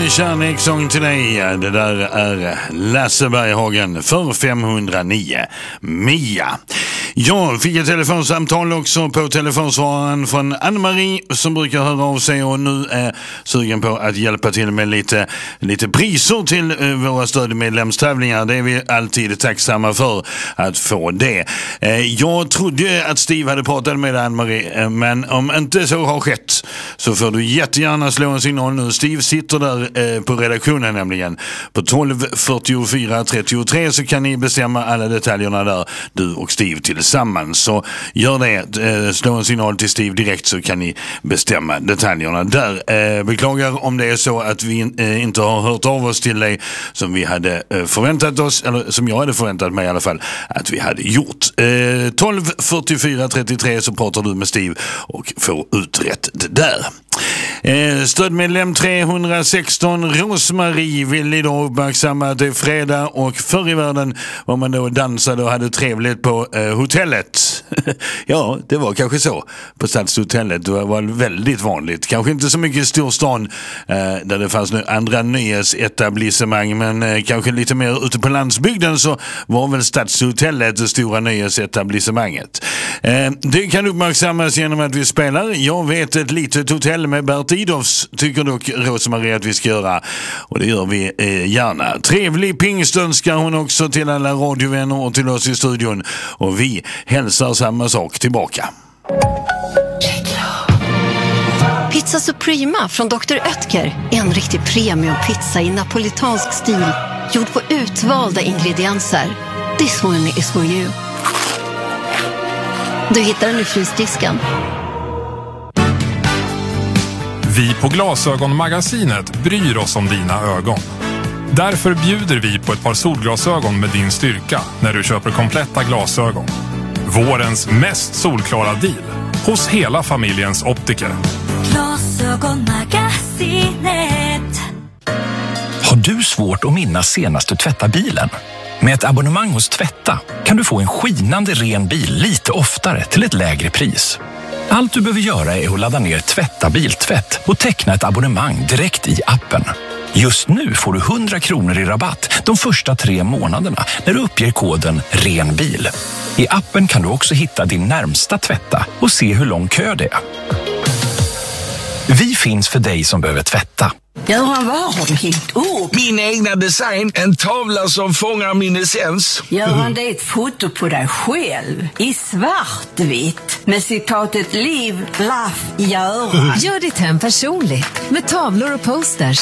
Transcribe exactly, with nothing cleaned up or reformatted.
kärlekssång till dig. Det där är Lasse Berghagen för femhundranio. Mia. Jag fick ett telefonsamtal också på telefonsvararen från Ann-Marie som brukar höra av sig och nu är sugen på att hjälpa till med lite, lite priser till uh, våra stödmedlemstävlingar. Det är vi alltid tacksamma för att få det. Uh, jag trodde att Steve hade pratat med Ann-Marie, uh, men om inte så har skett så får du jättegärna slå en signal nu. Steve sitter där uh, på redaktionen nämligen. På tolv fyrtiofyra trettiotre så kan ni bestämma alla detaljerna där, du och Steve tillsammans. Så gör det, slå en signal till Steve direkt så kan ni bestämma detaljerna där. Beklagar om det är så att vi inte har hört av oss till dig som vi hade förväntat oss, eller som jag hade förväntat mig i alla fall att vi hade gjort. tolv fyrtiofyra trettiotre så pratar du med Steve och får utrett det där. Eh, stödmedlem trehundrasexton Rosmarie vill idag uppmärksamma att det är fredag och förr i världen var man då dansade och hade trevligt på eh, hotellet. Ja, det var kanske så på Stadshotellet. Det var väldigt vanligt. Kanske inte så mycket i storstan eh, där det fanns nu andra nöjesetablissemang, men eh, kanske lite mer ute på landsbygden så var väl Stadshotellet det stora nöjesetablissemanget. Eh, det kan uppmärksammas genom att vi spelar Jag vet ett litet hotell med Bert Idolfs, tycker dock Rosmarie att vi ska göra. Och det gör vi eh, gärna. Trevlig pingst önskar hon också till alla radiovänner och till oss i studion. Och vi hälsar samma sak tillbaka. Pizza Suprema från doktor Oetker. En riktig premiumpizza i napolitansk stil. Gjord på utvalda ingredienser. This one is for you. Du hittar den i frysdisken. Vi på Glasögonmagasinet bryr oss om dina ögon. Därför bjuder vi på ett par solglasögon med din styrka när du köper kompletta glasögon. Vårens mest solklara deal hos hela familjens optiker. Glasögonmagasinet. Har du svårt att minnas senast du tvättade bilen? Med ett abonnemang hos Tvätta kan du få en skinande ren bil lite oftare till ett lägre pris. Allt du behöver göra är att ladda ner Tvätta biltvätt och teckna ett abonnemang direkt i appen. Just nu får du hundra kronor i rabatt de första tre månaderna när du uppger koden RENBIL. I appen kan du också hitta din närmsta Tvätta och se hur lång kö det är. Vi finns för dig som behöver tvätta. Göran, vad har du hängt upp? Min egna design, en tavla som fångar min essens. Göran, det är ett foto på dig själv i svartvitt med citatet Liv, Laff, Göran. Gör ditt hem personligt med tavlor och posters.